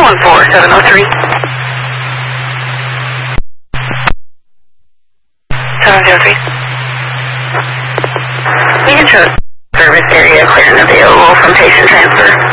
703. 703. We can show service area clear and available from patient transfer.